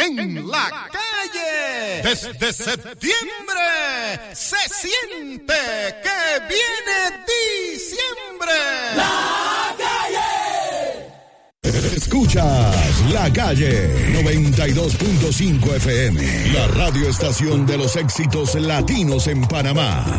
En la calle, desde septiembre, se siente que viene diciembre. La calle. Escuchas La Calle 92.5 FM, la radioestación de los éxitos latinos en Panamá.